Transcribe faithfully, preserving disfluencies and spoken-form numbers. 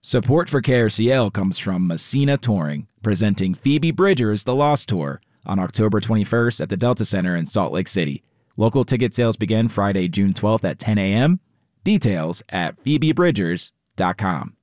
Support for K R C L comes from Messina Touring, presenting Phoebe Bridgers' The Lost Tour on October twenty-first at the Delta Center in Salt Lake City. Local ticket sales begin Friday, June twelfth at ten a.m. Details at phoebe bridgers dot com.